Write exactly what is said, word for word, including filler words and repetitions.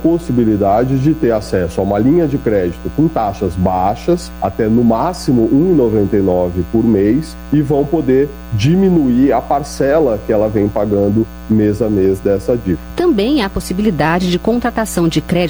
possibilidade de ter acesso a uma linha de crédito com taxas baixas, até no máximo um vírgula noventa e nove centavos por mês, e vão poder diminuir a parcela que ela vem pagando mês a mês dessa dívida. Também há a possibilidade de contratação de crédito